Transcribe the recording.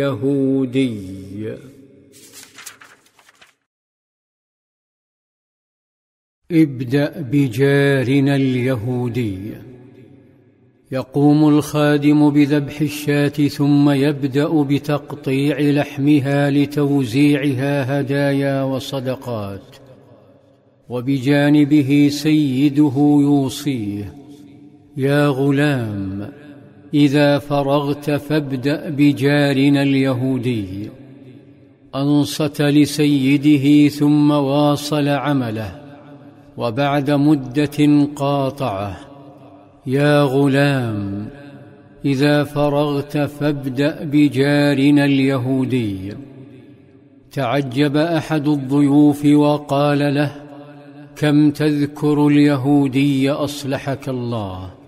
يهودي. ابدأ بجارنا اليهودي. يقوم الخادم بذبح الشاة ثم يبدأ بتقطيع لحمها لتوزيعها هدايا وصدقات، وبجانبه سيده يوصيه: يا غلام، إذا فرغت فابدأ بجارنا اليهودي. أنصت لسيده ثم واصل عمله، وبعد مدة قاطعه: يا غلام، إذا فرغت فابدأ بجارنا اليهودي. تعجب أحد الضيوف وقال له: كم تذكر اليهودي أصلحك الله؟